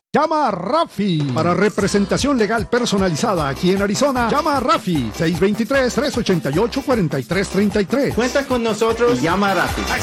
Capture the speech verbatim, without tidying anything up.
Llama a Rafi. Para representación legal personalizada aquí en Arizona, llama a Rafi seis dos tres, tres ocho ocho, cuatro tres tres tres. Cuenta con nosotros y llama a Rafi.